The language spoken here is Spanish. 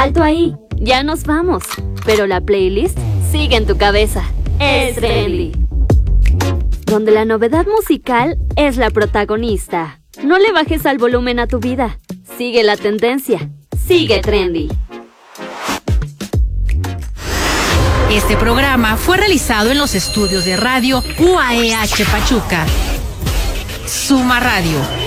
Alto ahí, ya nos vamos. Pero la playlist sigue en tu cabeza. Es Trendy. Donde la novedad musical es la protagonista. No le bajes al volumen a tu vida. Sigue la tendencia. Sigue Trendy. Este programa fue realizado en los estudios de radio UAEH Pachuca. Suma Radio.